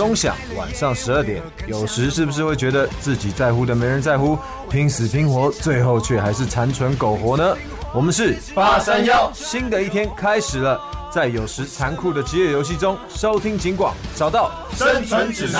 钟响，晚上12点。有时是不是会觉得自己在乎的没人在乎，拼死拼活，最后却还是残存苟活呢？我们是 831， 新的一天开始了，在有时残酷的饥饿游戏中收听警广，找到生存指南。